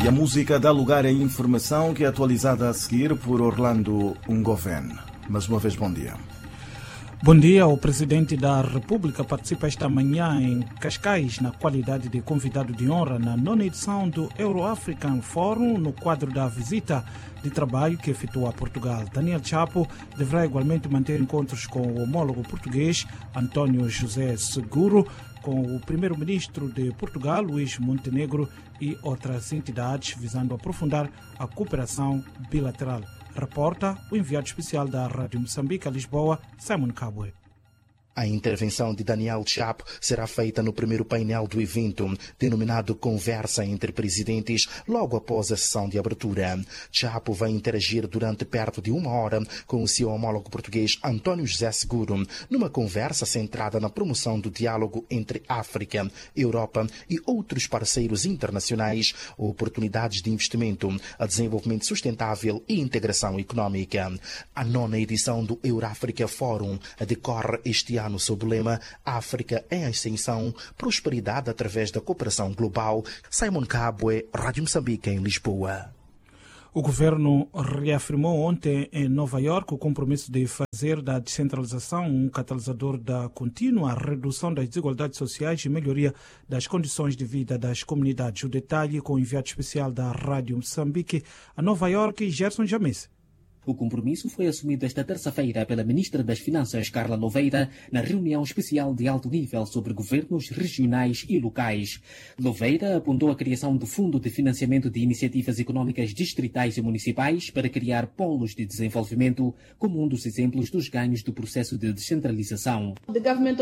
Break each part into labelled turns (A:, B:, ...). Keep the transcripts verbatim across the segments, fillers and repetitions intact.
A: E a música dá lugar à informação que é atualizada a seguir por Orlando Ngoven. Mais uma vez, bom dia.
B: Bom dia. O Presidente da República participa esta manhã em Cascais na qualidade de convidado de honra na nona edição do Euro-African Forum no quadro da visita de trabalho que efetua a Portugal. Daniel Chapo deverá igualmente manter encontros com o homólogo português António José Seguro, com o primeiro-ministro de Portugal, Luís Montenegro, e outras entidades, visando aprofundar a cooperação bilateral. Reporta o enviado especial da Rádio Moçambique a Lisboa, Simon Kabwe.
C: A intervenção de Daniel Chapo será feita no primeiro painel do evento, denominado Conversa entre Presidentes, logo após a sessão de abertura. Chapo vai interagir durante perto de uma hora com o seu homólogo português António José Seguro, numa conversa centrada na promoção do diálogo entre África, Europa e outros parceiros internacionais, oportunidades de investimento, a desenvolvimento sustentável e integração económica. A nona edição do Euro-Africa Forum decorre este ano sob o lema África em Ascensão, prosperidade através da cooperação global. Simon Kabwe, Rádio Moçambique, em Lisboa.
B: O governo reafirmou ontem em Nova Iorque o compromisso de fazer da descentralização um catalisador da contínua redução das desigualdades sociais e melhoria das condições de vida das comunidades. O detalhe com o enviado especial da Rádio Moçambique a Nova Iorque, Gerson James.
D: O compromisso foi assumido esta terça-feira pela Ministra das Finanças, Carla Louveira, na reunião especial de alto nível sobre governos regionais e locais. Louveira apontou a criação do Fundo de Financiamento de Iniciativas Económicas Distritais e Municipais para criar polos de desenvolvimento como um dos exemplos dos ganhos do processo de descentralização.
E: O governo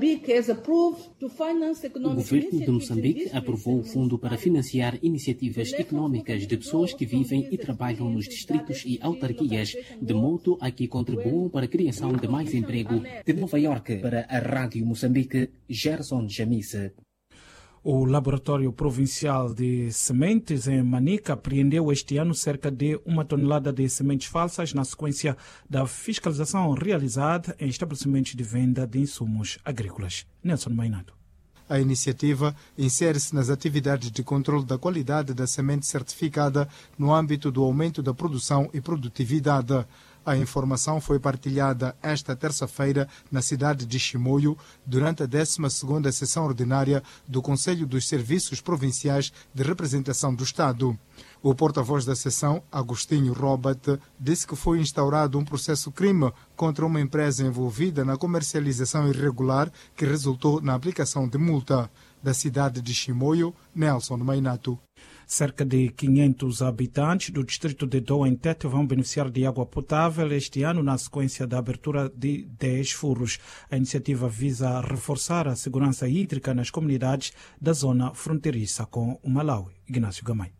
D: de Moçambique aprovou o fundo para financiar iniciativas económicas de pessoas que vivem e trabalham nos distritos e autarquias, de modo a que contribuam para a criação de mais emprego. De Nova Iorque, para a Rádio Moçambique, Gerson Jamise.
B: O Laboratório Provincial de Sementes em Manica apreendeu este ano cerca de uma tonelada de sementes falsas na sequência da fiscalização realizada em estabelecimentos de venda de insumos agrícolas. Nelson Mainato.
F: A iniciativa insere-se nas atividades de controle da qualidade da semente certificada no âmbito do aumento da produção e produtividade. A informação foi partilhada esta terça-feira na cidade de Chimoio durante a décima segunda sessão ordinária do Conselho dos Serviços Provinciais de Representação do Estado. O porta-voz da sessão, Agostinho Robert, disse que foi instaurado um processo crime contra uma empresa envolvida na comercialização irregular que resultou na aplicação de multa. Da cidade de Chimoio, Nelson Mainato.
B: Cerca de quinhentos habitantes do distrito de Doa em Tete vão beneficiar de água potável este ano na sequência da abertura de dez furos. A iniciativa visa reforçar a segurança hídrica nas comunidades da zona fronteiriça com o Malawi. Ignácio Gamay.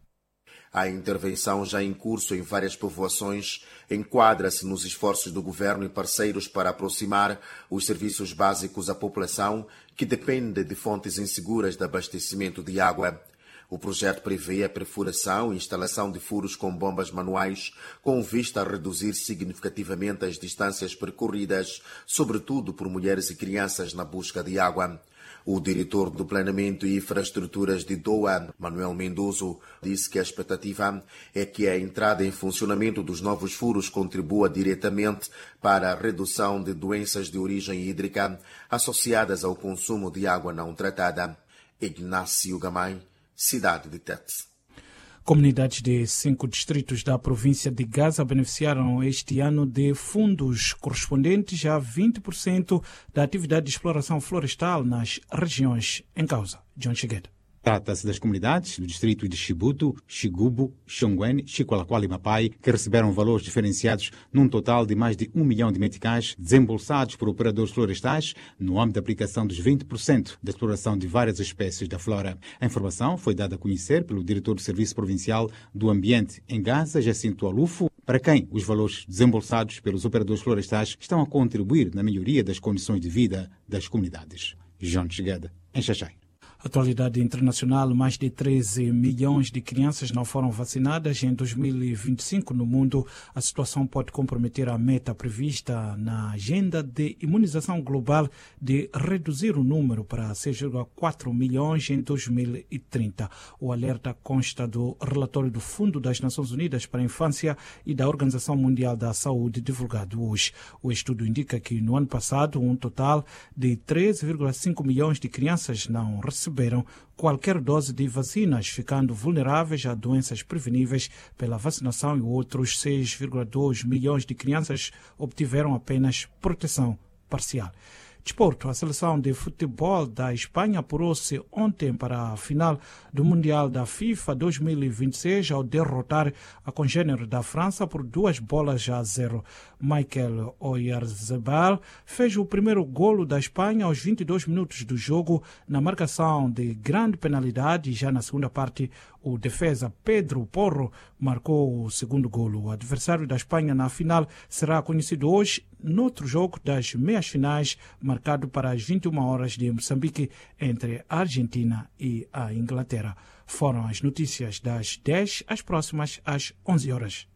G: A intervenção já em curso em várias povoações enquadra-se nos esforços do governo e parceiros para aproximar os serviços básicos à população que depende de fontes inseguras de abastecimento de água. O projeto prevê a perfuração e instalação de furos com bombas manuais com vista a reduzir significativamente as distâncias percorridas, sobretudo por mulheres e crianças na busca de água. O diretor do Planeamento e Infraestruturas de Doa, Manuel Mendozo, disse que a expectativa é que a entrada em funcionamento dos novos furos contribua diretamente para a redução de doenças de origem hídrica associadas ao consumo de água não tratada. Ignácio Gamay, cidade de Tete.
B: Comunidades de cinco distritos da província de Gaza beneficiaram este ano de fundos correspondentes a vinte por cento da atividade de exploração florestal nas regiões em causa. John Chigueta.
H: Trata-se das comunidades do distrito de Chibuto, Xigubo, Xongwen, Chicoalaqual e Mapai, que receberam valores diferenciados num total de mais de um milhão de meticais desembolsados por operadores florestais no âmbito da aplicação dos vinte por cento da exploração de várias espécies da flora. A informação foi dada a conhecer pelo diretor do Serviço Provincial do Ambiente em Gaza, Jacinto Alufo, para quem os valores desembolsados pelos operadores florestais estão a contribuir na melhoria das condições de vida das comunidades. João Chegada, em Xaxai.
B: Atualidade internacional, mais de treze milhões de crianças não foram vacinadas em dois mil e vinte e cinco no mundo. A situação pode comprometer a meta prevista na agenda de imunização global de reduzir o número para seis vírgula quatro milhões em dois mil e trinta. O alerta consta do relatório do Fundo das Nações Unidas para a Infância e da Organização Mundial da Saúde, divulgado hoje. O estudo indica que no ano passado um total de treze vírgula cinco milhões de crianças não receberam qualquer dose de vacinas, ficando vulneráveis a doenças preveníveis pela vacinação, e outros seis vírgula dois milhões de crianças obtiveram apenas proteção parcial. Desporto, a seleção de futebol da Espanha apurou-se ontem para a final do Mundial da FIFA dois mil e vinte e seis ao derrotar a congênere da França por duas bolas a zero. Michael Oyarzabal fez o primeiro golo da Espanha aos vinte e dois minutos do jogo na marcação de grande penalidade, e já na segunda parte o defesa Pedro Porro marcou o segundo golo. O adversário da Espanha na final será conhecido hoje noutro jogo das meias finais, marcado para as vinte e uma horas de Moçambique, entre a Argentina e a Inglaterra. Foram as notícias das dez, as próximas às onze horas.